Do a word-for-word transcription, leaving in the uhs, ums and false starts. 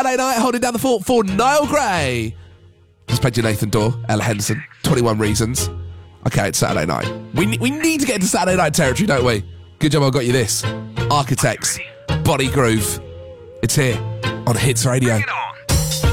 Saturday night, holding down the fort for Niall Gray. Just played you Nathan Dorr, Ella Henderson, twenty-one Reasons. Okay, it's Saturday night. We, we need to get into Saturday night territory, don't we? Good job I got you this. Architects, Body Groove. It's here on Hits Radio.